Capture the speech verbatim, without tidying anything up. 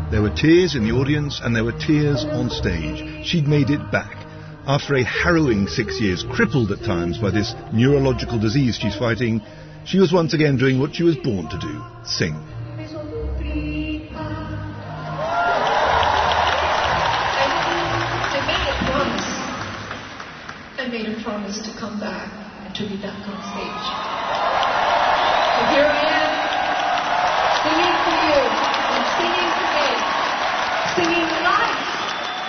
There were tears in the audience and there were tears on stage. She'd made it back. After a harrowing six years, crippled at times by this neurological disease she's fighting, she was once again doing what she was born to do, sing. I made a promise to come back and to be back on stage.